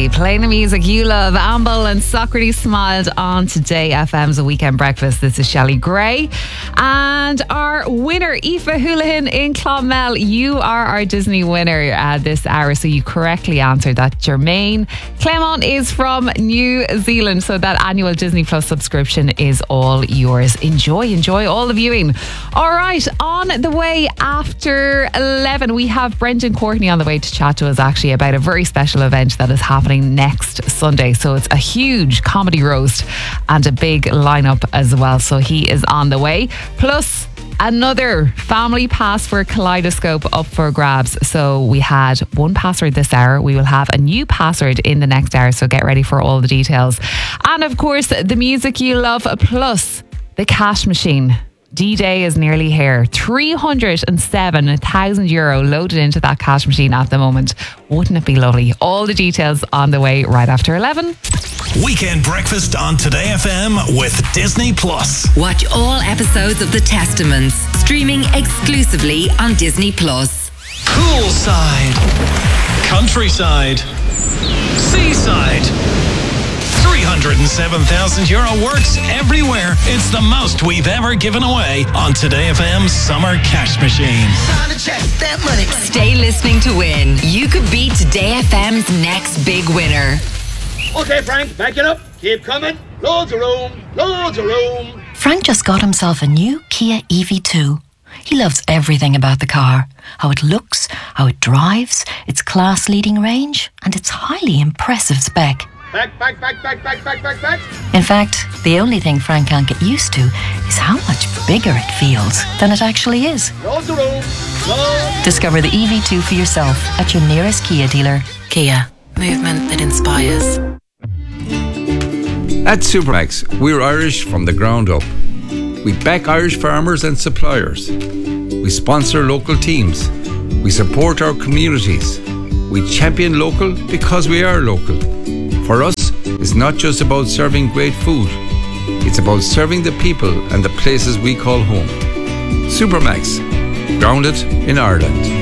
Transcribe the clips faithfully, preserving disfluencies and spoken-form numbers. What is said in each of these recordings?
Day. Playing the music you love. Amble and Socrates smiled on Today F M's Weekend Breakfast. This is Shelley Gray. And our winner, Aoife Houlihan in Clonmel. You are our Disney winner uh, this hour. So you correctly answered that. Jermaine Clement is from New Zealand. So that annual Disney Plus subscription is all yours. Enjoy, enjoy all the viewing. All right, on the way after eleven, we have Brendan Courtney on the way to chat to us actually about a very special event that is happening next Sunday. So it's a huge comedy roast and a big lineup as well. So he is on the way. Plus another family pass for Kaleidoscope up for grabs. So we had one password this hour. We will have a new password in the next hour. So get ready for all the details. And of course, the music you love, plus the cash machine. D-Day is nearly here. three hundred seven thousand euro loaded into that cash machine at the moment. Wouldn't it be lovely? All the details on the way right after eleven. Weekend Breakfast on Today F M with Disney Plus. Watch all episodes of The Testaments, streaming exclusively on Disney Plus. Poolside, countryside, seaside. three hundred seven thousand euro works everywhere. It's the most we've ever given away on Today F M's Summer Cash Machine. Time to check that money. Stay listening to win. You could be Today F M's next big winner. Okay, Frank, back it up. Keep coming. Loads of room. Loads of room. Frank just got himself a new Kia E V two. He loves everything about the car. How it looks, how it drives, its class-leading range, and its highly impressive spec. Back, back, back, back, back, back, back, back. In fact, the only thing Frank can't get used to is how much bigger it feels than it actually is. Loads of room. Loads. Discover the E V two for yourself at your nearest Kia dealer. Kia. Movement that inspires. At Supermax, we're Irish from the ground up. We back Irish farmers and suppliers. We sponsor local teams. We support our communities. We champion local because we are local. For us, it's not just about serving great food. It's about serving the people and the places we call home. Supermax, grounded in Ireland.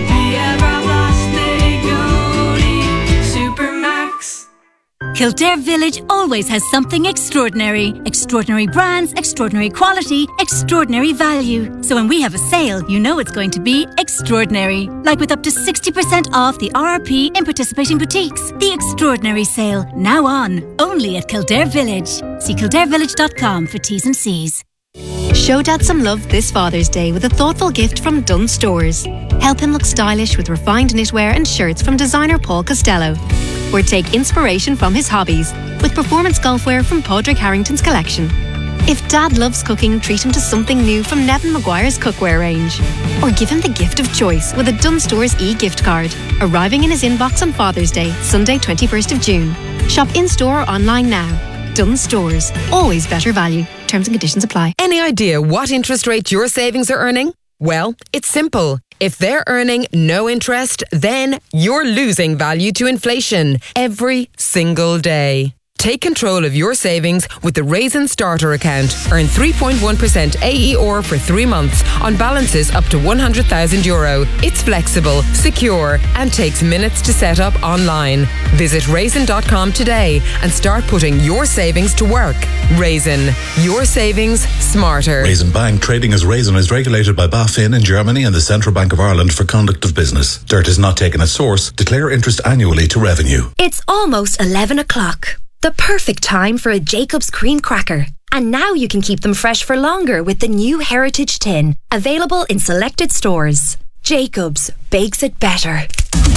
Kildare Village always has something extraordinary. Extraordinary brands, extraordinary quality, extraordinary value. So when we have a sale, you know it's going to be extraordinary. Like with up to sixty percent off the R R P in participating boutiques. The Extraordinary Sale, now on, only at Kildare Village. See kildare village dot com for T's and C's. Show Dad some love this Father's Day with a thoughtful gift from Dunnes Stores. Help him look stylish with refined knitwear and shirts from designer Paul Costello. Or take inspiration from his hobbies with performance golfwear from Padraig Harrington's collection. If Dad loves cooking, treat him to something new from Nevin Maguire's cookware range. Or give him the gift of choice with a Dunnes Stores e-gift card, arriving in his inbox on Father's Day, Sunday twenty-first of June. Shop in-store or online now. Dunnes Stores, always better value. Terms and conditions apply. Any idea what interest rate your savings are earning? Well, it's simple. If they're earning no interest, then you're losing value to inflation every single day. Take control of your savings with the Raisin Starter account. Earn three point one percent A E R for three months on balances up to one hundred thousand euro. It's flexible, secure, and takes minutes to set up online. Visit raisin dot com today and start putting your savings to work. Raisin, your savings smarter. Raisin Bank, trading as Raisin, is regulated by BaFin in Germany and the Central Bank of Ireland for conduct of business. Dirt is not taken at source. Declare interest annually to revenue. It's almost eleven o'clock. The perfect time for a Jacob's cream cracker. And now you can keep them fresh for longer with the new Heritage Tin, available in selected stores. Jacob's bakes it better.